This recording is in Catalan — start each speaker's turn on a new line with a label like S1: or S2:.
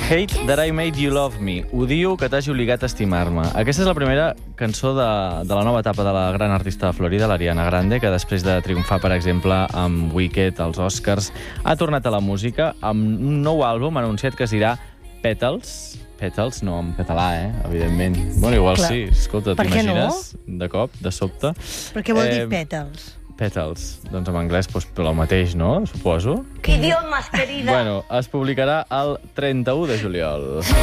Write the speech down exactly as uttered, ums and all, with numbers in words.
S1: Hate That I Made You Love Me. Odio que t'hagi obligat a estimar-me. Aquesta és la primera cançó de, de la nova etapa de la gran artista de Florida, l'Ariana Grande, que després de triomfar, per exemple, amb Wicked, als Oscars, ha tornat a la música amb un nou àlbum anunciat que es dirà Petals. Petals, no en català, eh? Evidentment. Bueno, igual
S2: Clar.
S1: sí. Escolta,
S2: Per què
S1: t'imagines? No? De cop, de sobte.
S2: Per què vol
S1: Eh,
S2: dir pètals?
S1: Petals. Doncs en anglès, doncs, el mateix, no? Suposo.
S3: ¡Qué idiomas, querida!
S1: Bueno, es publicarà el trenta-u de juliol.